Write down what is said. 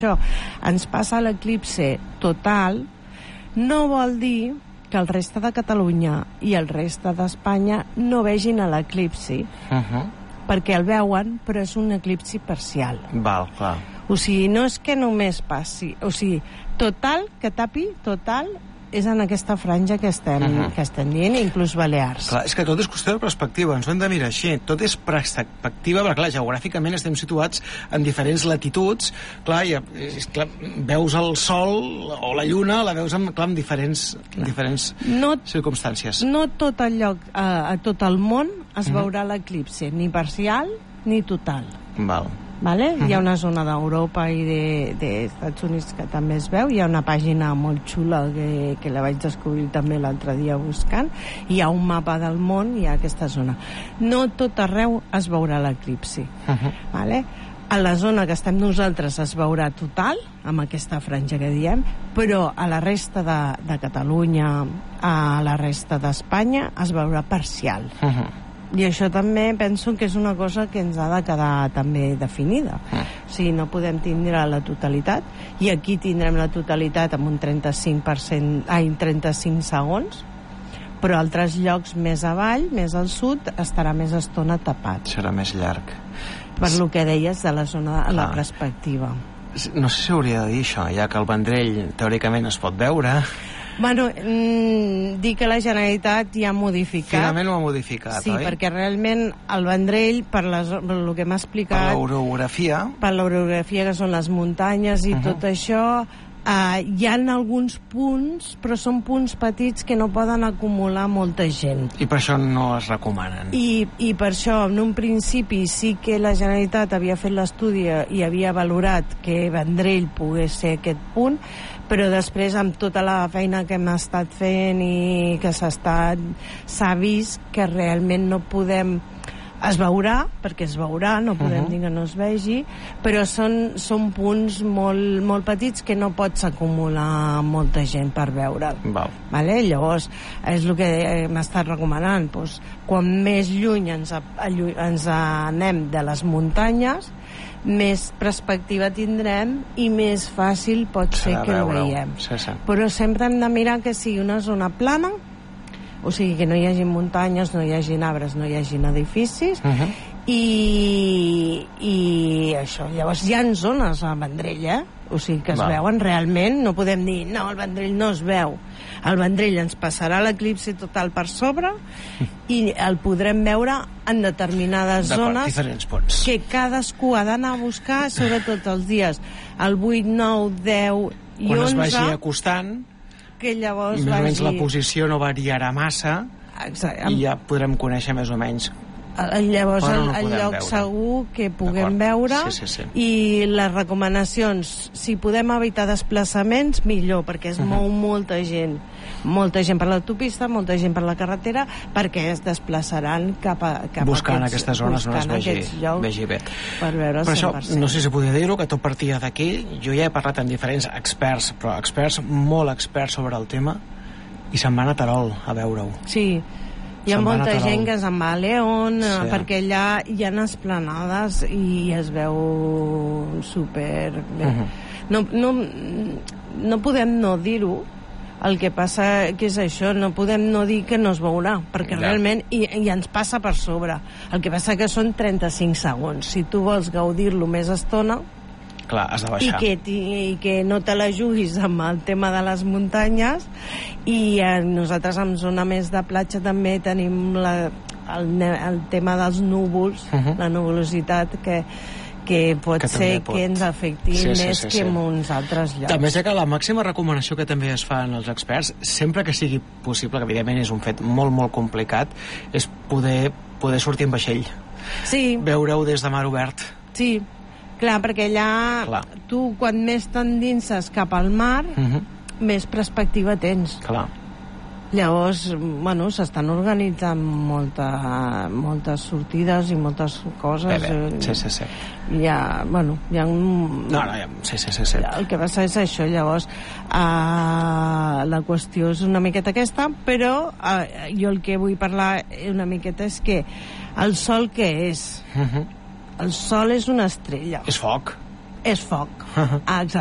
això ens passa l'eclipse total, no vol dir que el reste de Catalunya i el reste d'Espanya no vegin l'eclipsi, perquè el veuen, però és un eclipsi parcial. Val, clar. O sigui, no és que només passi, o sigui, total, que tapi, total, és en aquesta franja que estem dient, inclús Balears. Clar, és que tot és qüestió de perspectiva, ens ho hem de mirar així. Tot és perspectiva, perquè clar, geogràficament estem situats en diferents latituds, clar, veus el sol o la lluna, la veus en diferents circumstàncies. No tot el lloc, a tot el món es veurà l'eclipse, ni parcial ni total. Val. Vale? Hi ha una zona d'Europa i dels Estats Units que també es veu. Hi ha una pàgina molt xula que la vaig descobrir també l'altre dia buscant. Hi ha un mapa del món i hi ha aquesta zona. No tot arreu es veurà l'eclipsi. Vale? A la zona que estem nosaltres es veurà total, amb aquesta franja que diem, però a la resta de Catalunya, a la resta d'Espanya, es veurà parcial. I això també penso que és una cosa que ens ha de quedar també definida. O sigui, no podem tindre la totalitat, i aquí tindrem la totalitat amb un 35%, en 35 segons, però altres llocs més avall, més al sud, estarà més estona tapat. Serà més llarg. Per lo que deies de la zona, la perspectiva. No sé si hauria de dir això, ja que el Vendrell teòricament es pot veure. Bueno, dir que la Generalitat ja ha modificat. Finalment ho ha modificat, sí, oi? Sí, perquè realment el Vendrell, per el que m'ha explicat... Per l'orografia. Per l'orografia, que són les muntanyes i tot això, hi ha alguns punts, però són punts petits que no poden acumular molta gent. I per això no es recomanen. I per això, en un principi, sí que la Generalitat havia fet l'estudi i havia valorat que Vendrell pogués ser aquest punt, però després, amb tota la feina que hem estat fent i que s'ha vist que realment no podem... Es veurà, perquè es veurà, no podem dir que no es vegi, però són punts molt petits que no pots acumular molta gent per veure'l. Vale? Llavors, és el que hem estat recomanant. Doncs, quan més lluny ens anem de les muntanyes, més perspectiva tindrem i més fàcil pot ser que ho veiem. Però sempre hem de mirar que sigui una zona plana, o sigui que no hi hagi muntanyes, no hi hagi arbres, no hi hagi edificis, i això. Llavors hi ha zones al Vendrell, o sigui que es veuen realment. No podem dir, no, el Vendrell no es veu. El Vendrell ens passarà l'eclipsi total per sobre i el podrem veure en determinades zones que cadascú ha d'anar a buscar, sobretot els dies el 8, 9, 10 i 11, quan es vagi acostant, que llavors més o menys la posició no variarà massa. I ja podrem conèixer més o menys llavors el lloc segur que puguem veure. I les recomanacions, si podem evitar desplaçaments, millor, perquè es mou molta gent per l'autopista, molta gent per la carretera, perquè es desplaçaran cap a buscant aquestes zones on es vegi bé. Per veure el 100%. Per això, no sé si podia dir-ho, que tot partia d'aquí. Jo ja he parlat amb diferents experts, però experts, molt experts sobre el tema, i se'n van a Terol a veure-ho. Sí, hi ha molta gent que se'n va a León, perquè allà hi ha esplanades i es veu super bé. No podem no dir-ho. El que passa que és això, no podem no dir que no es veurà, perquè realment i ens passa per sobre. El que passa que són 35 segons. Si tu vols gaudir-lo més estona, clar, has de baixar. I que no te la juguis amb el tema de les muntanyes. I nosaltres en zona més de platja també tenim el tema dels núvols, la nuvolositat que pot ser que ens afecti més que en uns altres llocs. També sé que la màxima recomanació que també es fan els experts, sempre que sigui possible, que evidentment és un fet molt, molt complicat, és poder sortir en vaixell. Sí. Veure-ho des de mar obert. Sí, clar, perquè allà tu quan més t'endinses cap al mar, més perspectiva tens. Clar. Llavors, bueno, s'estan organitzant moltes sortides i moltes coses. Sí. Hi ha un... Sí. El que passa és això, llavors la qüestió és una miqueta aquesta, però jo el que vull parlar una miqueta és que el sol què és? El sol és una estrella. És foc. és foc. Exacte.